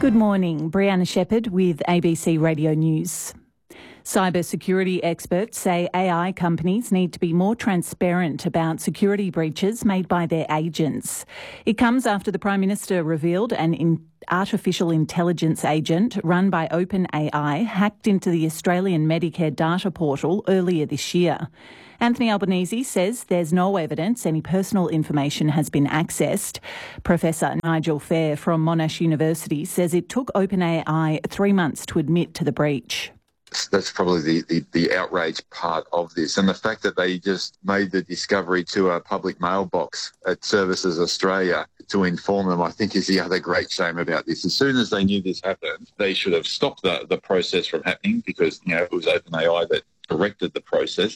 Good morning, Brianna Shepherd with ABC Radio News. Cybersecurity experts say AI companies need to be more transparent about security breaches made by their agents. It comes after the Prime Minister revealed an artificial intelligence agent run by OpenAI hacked into the Australian Medicare data portal earlier this year. Anthony Albanese says there's no evidence any personal information has been accessed. Professor Nigel Fair from Monash University says it took OpenAI 3 months to admit to the breach. That's probably the outrage part of this. And the fact that they just made the discovery to a public mailbox at Services Australia to inform them, I think is the other great shame about this. As soon as they knew this happened, they should have stopped the process from happening because, it was OpenAI that directed the process.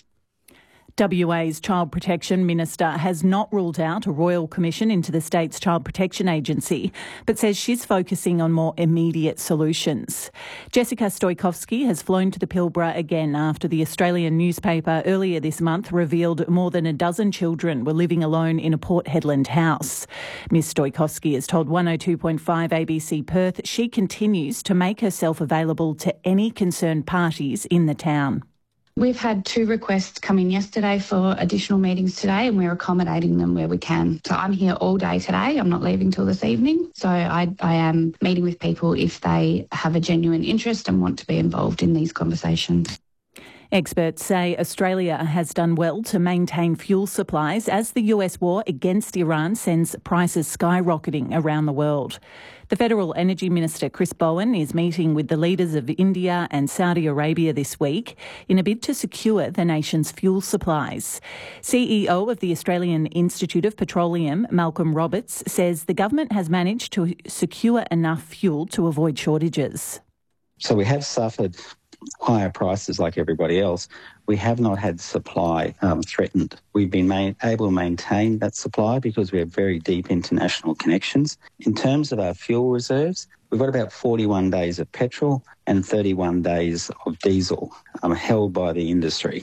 WA's Child Protection Minister has not ruled out a royal commission into the state's Child Protection Agency, but says she's focusing on more immediate solutions. Jessica Stoikovsky has flown to the Pilbara again after the Australian newspaper earlier this month revealed more than a dozen children were living alone in a Port Hedland house. Ms Stoikovsky has told 102.5 ABC Perth she continues to make herself available to any concerned parties in the town. We've had 2 requests come in yesterday for additional meetings today, and we're accommodating them where we can. So I'm here all day today. I'm not leaving till this evening. So I am meeting with people if they have a genuine interest and want to be involved in these conversations. Experts say Australia has done well to maintain fuel supplies as the US war against Iran sends prices skyrocketing around the world. The Federal Energy Minister Chris Bowen is meeting with the leaders of India and Saudi Arabia this week in a bid to secure the nation's fuel supplies. CEO of the Australian Institute of Petroleum, Malcolm Roberts, says the government has managed to secure enough fuel to avoid shortages. So we have suffered higher prices like everybody else. We have not had supply threatened. We've been able to maintain that supply because we have very deep international connections. In terms of our fuel reserves, we've got about 41 days of petrol and 31 days of diesel held by the industry.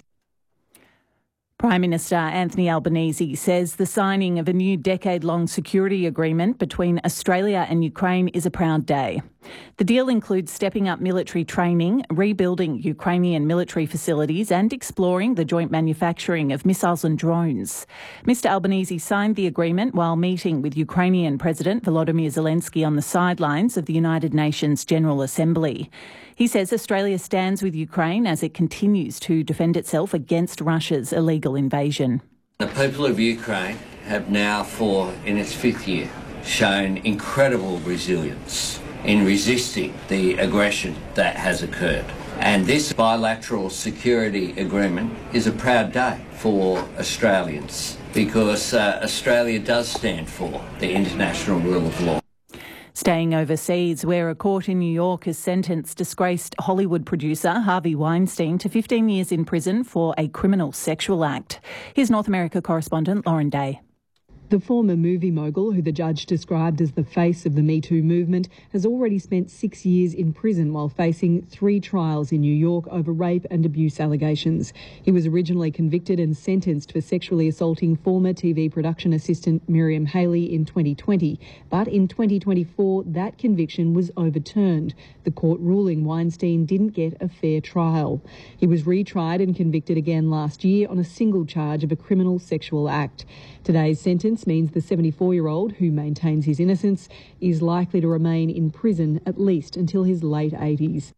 Prime Minister Anthony Albanese says the signing of a new decade-long security agreement between Australia and Ukraine is a proud day. The deal includes stepping up military training, rebuilding Ukrainian military facilities and exploring the joint manufacturing of missiles and drones. Mr Albanese signed the agreement while meeting with Ukrainian President Volodymyr Zelensky on the sidelines of the United Nations General Assembly. He says Australia stands with Ukraine as it continues to defend itself against Russia's illegal invasion. The people of Ukraine have now, in its 5th year, shown incredible resilience in resisting the aggression that has occurred. And this bilateral security agreement is a proud day for Australians because Australia does stand for the international rule of law. Staying overseas, where a court in New York has sentenced disgraced Hollywood producer Harvey Weinstein to 15 years in prison for a criminal sexual act. Here's North America correspondent Lauren Day. The former movie mogul, who the judge described as the face of the Me Too movement, has already spent 6 years in prison while facing 3 trials in New York over rape and abuse allegations. He was originally convicted and sentenced for sexually assaulting former TV production assistant Miriam Haley in 2020. But in 2024, that conviction was overturned. The court ruling Weinstein didn't get a fair trial. He was retried and convicted again last year on a single charge of a criminal sexual act. Today's sentence means the 74-year-old, who maintains his innocence, is likely to remain in prison at least until his late 80s.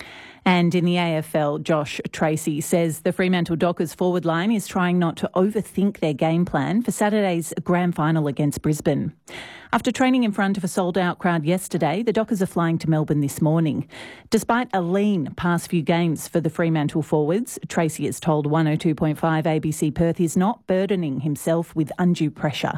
And in the AFL, Josh Tracy says the Fremantle Dockers forward line is trying not to overthink their game plan for Saturday's grand final against Brisbane. After training in front of a sold-out crowd yesterday, the Dockers are flying to Melbourne this morning. Despite a lean past few games for the Fremantle forwards, Tracy has told 102.5 ABC Perth he's not burdening himself with undue pressure.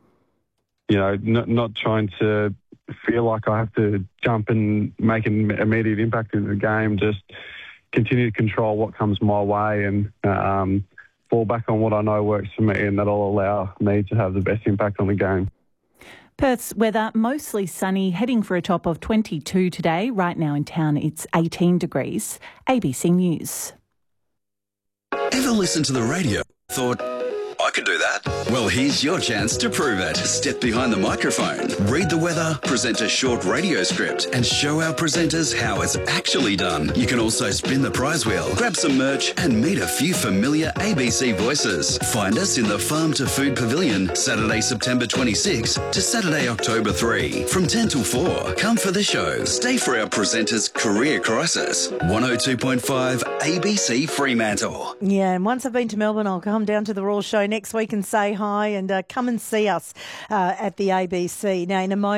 Not trying to feel like I have to jump and make an immediate impact in the game, just continue to control what comes my way and fall back on what I know works for me, and that'll allow me to have the best impact on the game. Perth's weather mostly sunny, heading for a top of 22 today. Right now in town it's 18 degrees. ABC News. Ever listen to the radio? Thought, I could do that. Well, here's your chance to prove it. Step behind the microphone, read the weather, present a short radio script, and show our presenters how it's actually done. You can also spin the prize wheel, grab some merch, and meet a few familiar ABC voices. Find us in the Farm to Food Pavilion, Saturday, September 26 to Saturday, October 3, from 10 till 4. Come for the show. Stay for our presenters' career crisis. 102.5 ABC Fremantle. Yeah, and once I've been to Melbourne, I'll come down to the Royal Show next week and say hi and come and see us at the ABC. Now, in a moment,